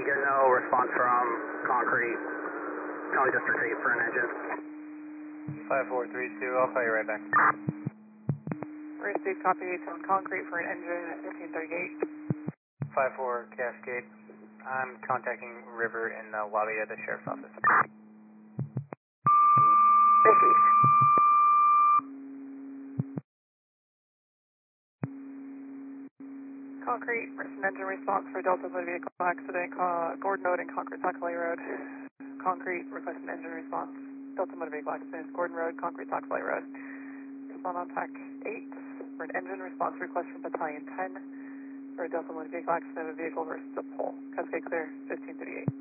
You get no response from Concrete, County District 8 for an engine. 5432, I'll call you right back. Received copy from Concrete for an engine at 1538. 54 Cascade. I'm contacting River in the lobby of the Sheriff's Office. Received. Concrete, an engine response for Delta Motor Vehicle accident, Gordon Road and Concrete Sac-Valley Road. Concrete, request an engine response. Delta Motor Vehicle accident, Gordon Road, Concrete Sac-Valley Road. Respond on TAC 8 for an engine response request from Battalion 10 for a Delta Motor Vehicle accident of a vehicle versus a pole. Cascade clear, 1538.